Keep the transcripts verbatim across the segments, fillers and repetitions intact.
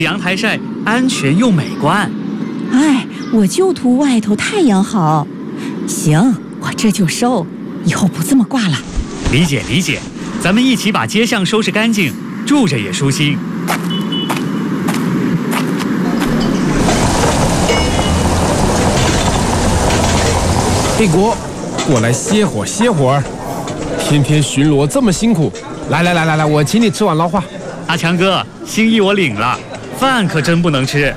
阳台晒，安全又美观。 哎，我就图外头太阳好。行，我这就收，以后不这么挂了。 理解理解，咱们一起把街巷收拾干净，住着也舒心。 贝果，过来歇会儿歇会儿，天天巡逻这么辛苦，来来来来来，我请你吃碗捞话。 阿强哥，心意我领了，饭可真不能吃。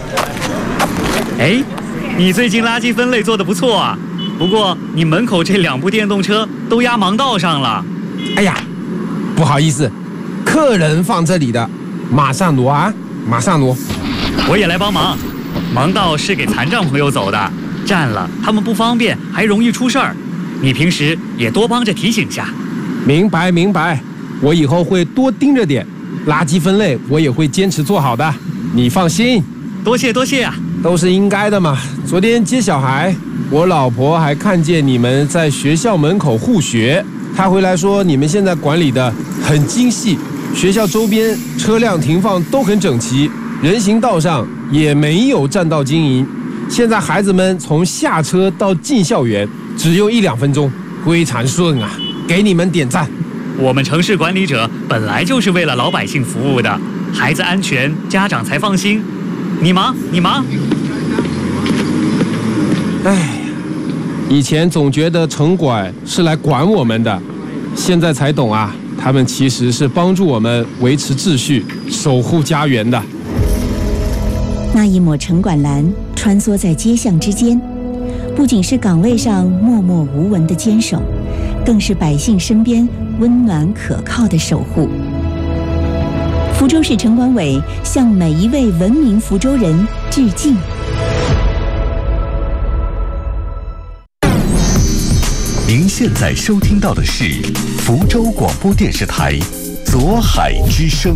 哎，你最近垃圾分类做得不错啊，不过你门口这两部电动车都压盲道上了。 哎呀，不好意思，客人放这里的，马上挪啊，马上挪。 我也来帮忙，盲道是给残障朋友走的，占了他们不方便，还容易出事儿。你平时也多帮着提醒下。 明白明白，我以后会多盯着点。垃圾分类我也会坚持做好的，你放心。 多谢多谢啊， 都是应该的嘛。昨天接小孩，我老婆还看见你们在学校门口护学，她回来说你们现在管理的很精细，学校周边车辆停放都很整齐，人行道上也没有占道经营。现在孩子们从下车到进校园只用一两分钟，非常顺啊，给你们点赞。 我们城市管理者本来就是为了老百姓服务的，孩子安全，家长才放心。你忙，你忙。 哎，以前总觉得城管是来管我们的，现在才懂啊，他们其实是帮助我们维持秩序、守护家园的。 那一抹城管蓝穿梭在街巷之间，不仅是岗位上默默无闻的坚守，更是百姓身边温暖可靠的守护。福州市城管委向每一位文明福州人致敬。 您现在收听到的是福州广播电视台左海之声。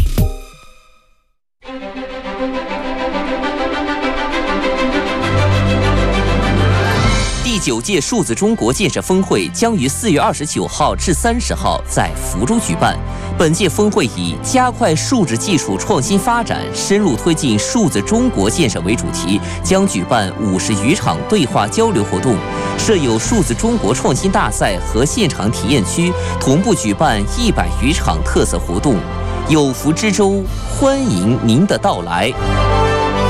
第九届数字中国建设峰会将于四月二十九号至三十号在福州举办。本届峰会以加快数字技术创新发展，深入推进数字中国建设为主题，将举办五十余场对话交流活动，设有数字中国创新大赛和现场体验区，同步举办一百余场特色活动。有福之州，欢迎您的到来。